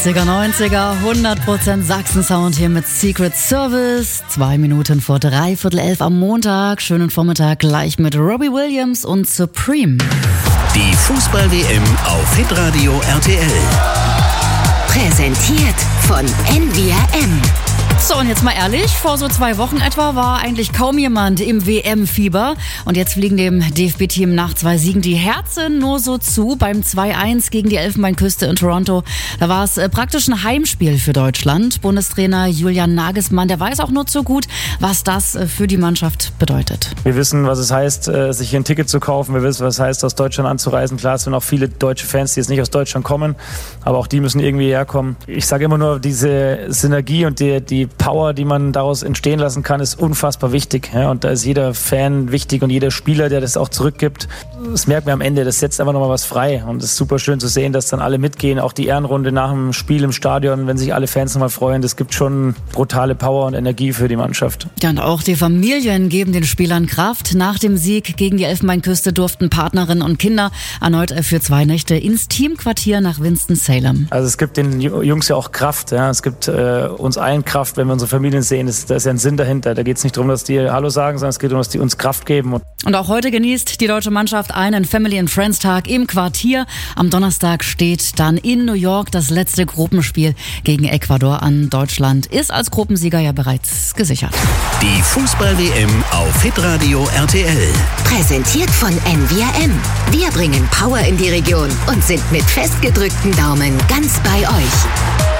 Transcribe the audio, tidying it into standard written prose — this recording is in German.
80er, 90er, 100% Sachsen-Sound hier mit Secret Service. 2 Minuten vor 11:45 am Montag. Schönen Vormittag gleich mit Robbie Williams und Supreme. Die Fußball-WM auf Hitradio RTL. Präsentiert von NVRM. So, und jetzt mal ehrlich, vor so 2 Wochen etwa war eigentlich kaum jemand im WM-Fieber. Und jetzt fliegen dem DFB-Team nach 2 Siegen die Herzen nur so zu. Beim 2-1 gegen die Elfenbeinküste in Toronto, da war es praktisch ein Heimspiel für Deutschland. Bundestrainer Julian Nagelsmann, der weiß auch nur zu gut, was das für die Mannschaft bedeutet. Wir wissen, was es heißt, sich hier ein Ticket zu kaufen. Wir wissen, was es heißt, aus Deutschland anzureisen. Klar, es sind auch viele deutsche Fans, die jetzt nicht aus Deutschland kommen, aber auch die müssen irgendwie herkommen. Ich sage immer nur, diese Synergie und die Power, die man daraus entstehen lassen kann, ist unfassbar wichtig. Ja, und da ist jeder Fan wichtig und jeder Spieler, der das auch zurückgibt. Das merkt man am Ende, das setzt einfach nochmal was frei. Und es ist super schön zu sehen, dass dann alle mitgehen. Auch die Ehrenrunde nach dem Spiel im Stadion, wenn sich alle Fans nochmal freuen. Das gibt schon brutale Power und Energie für die Mannschaft. Ja, und auch die Familien geben den Spielern Kraft. Nach dem Sieg gegen die Elfenbeinküste durften Partnerinnen und Kinder erneut für 2 Nächte ins Teamquartier nach Winston-Salem. Also es gibt den Jungs ja auch Kraft. Ja. Es gibt uns allen Kraft, wenn wir unsere Familien sehen. Da ist ja ein Sinn dahinter. Da geht es nicht darum, dass die Hallo sagen, sondern es geht darum, dass die uns Kraft geben. Und auch heute genießt die deutsche Mannschaft einen Family and Friends Tag im Quartier. Am Donnerstag steht dann in New York das letzte Gruppenspiel gegen Ecuador an. Deutschland ist als Gruppensieger ja bereits gesichert. Die Fußball-WM auf Hitradio RTL. Präsentiert von NVRM. Wir bringen Power in die Region und sind mit festgedrückten Daumen ganz bei euch.